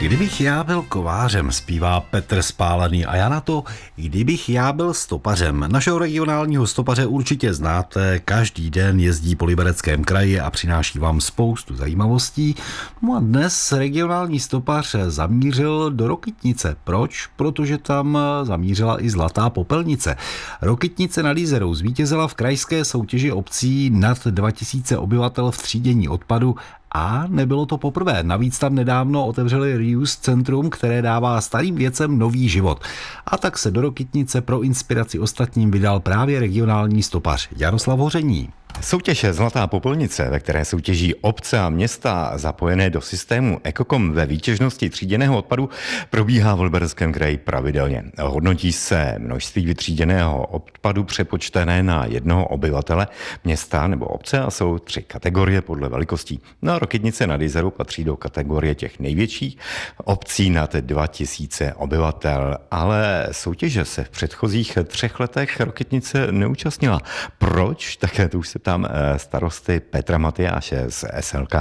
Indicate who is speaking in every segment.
Speaker 1: Kdybych já byl kovářem, zpívá Petr Spálený, a já na to, kdybych já byl stopařem. Našeho regionálního stopaře určitě znáte, každý den jezdí po Libereckém kraji a přináší vám spoustu zajímavostí. No a dnes regionální stopař zamířil do Rokytnice. Proč? Protože tam zamířila i Zlatá popelnice. Rokytnice nad Jizerou zvítězila v krajské soutěži obcí nad 2000 obyvatel v třídění odpadu. A nebylo to poprvé. Navíc tam nedávno otevřeli reuse centrum, které dává starým věcem nový život. A tak se do Rokytnice pro inspiraci ostatním vydal právě regionální stopař Jaroslav Hoření.
Speaker 2: Soutěž Zlatá popelnice, ve které soutěží obce a města zapojené do systému Ekokom ve výtěžnosti tříděného odpadu, probíhá v Libereckém kraji pravidelně. Hodnotí se množství vytříděného odpadu přepočtené na jednoho obyvatele města nebo obce a jsou 3 kategorie podle velikostí. No, Rokytnice nad Jizerou patří do kategorie těch největších obcí nad 2000 obyvatel, ale soutěže se v předchozích 3 letech Rokytnice neúčastnila. Proč? Také to už se tam starosty Petra Matyáše z SLK.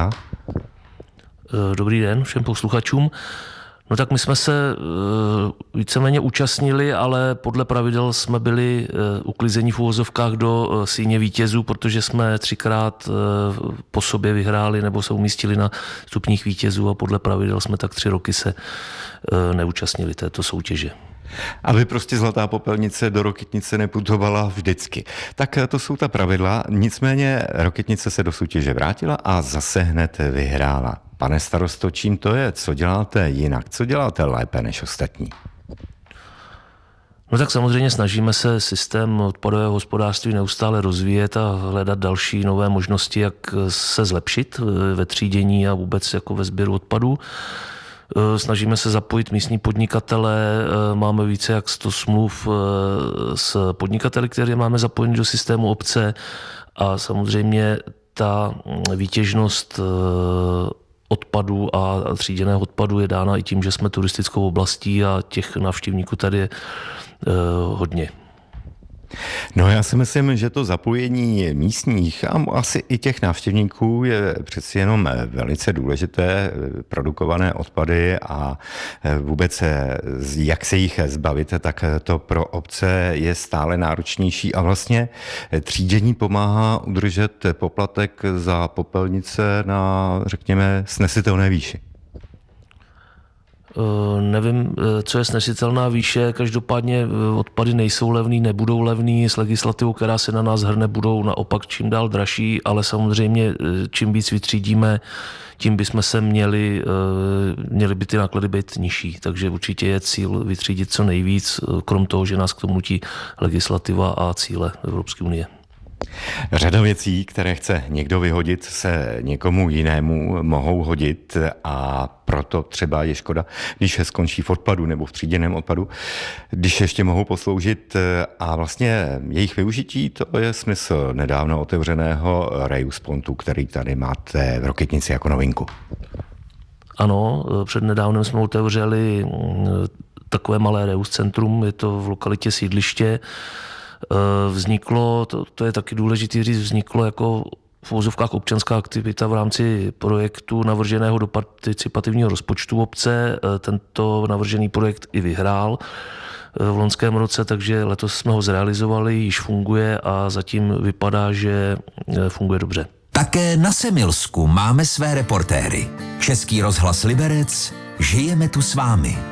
Speaker 3: Dobrý den všem posluchačům. No tak my jsme se víceméně účastnili, ale podle pravidel jsme byli uklizení v uvozovkách do síně vítězů, protože jsme 3krát po sobě vyhráli nebo se umístili na stupních vítězů a podle pravidel jsme tak 3 roky se neúčastnili této soutěže.
Speaker 2: Aby prostě Zlatá popelnice do Rokytnice neputovala vždycky. Tak to jsou ta pravidla, nicméně Rokytnice se do soutěže vrátila a zase hned vyhrála. Pane starosto, čím to je? Co děláte jinak? Co děláte lépe než ostatní?
Speaker 3: No tak samozřejmě snažíme se systém odpadového hospodářství neustále rozvíjet a hledat další nové možnosti, jak se zlepšit ve třídění a vůbec jako ve sběru odpadů. Snažíme se zapojit místní podnikatele, máme více jak 100 smluv s podnikateli, které máme zapojení do systému obce a samozřejmě ta výtěžnost odpadu a tříděného odpadu je dána i tím, že jsme turistickou oblastí a těch návštěvníků tady je hodně.
Speaker 2: No já si myslím, že to zapojení místních a asi i těch návštěvníků je přeci jenom velice důležité. Produkované odpady a vůbec jak se jich zbavit, tak to pro obce je stále náročnější a vlastně třídění pomáhá udržet poplatek za popelnice na, řekněme, snesitelné výši.
Speaker 3: Nevím, co je snesitelná výše, každopádně odpady nejsou levný, nebudou levný, s legislativou, která se na nás hrne, budou naopak čím dál dražší, ale samozřejmě čím víc vytřídíme, tím bychom se měli by ty náklady být nižší, takže určitě je cíl vytřídit co nejvíc, krom toho, že nás k tomu nutí legislativa a cíle Evropské unie.
Speaker 2: Řada věcí, které chce někdo vyhodit, se někomu jinému mohou hodit a proto třeba je škoda, když skončí v odpadu nebo v tříděném odpadu, když ještě mohou posloužit a vlastně jejich využití, to je smysl nedávno otevřeného reuse pontu, který tady máte v Rokytnici jako novinku.
Speaker 3: Ano, přednedávnem jsme otevřeli takové malé reuse centrum, je to v lokalitě Sídliště. Vzniklo, to je taky důležitý říct, vzniklo jako v uvozovkách občanská aktivita v rámci projektu navrženého do participativního rozpočtu obce. Tento navržený projekt i vyhrál v loňském roce, takže letos jsme ho zrealizovali, již funguje a zatím vypadá, že funguje dobře.
Speaker 4: Také na Semilsku máme své reportéry. Český rozhlas Liberec, žijeme tu s vámi.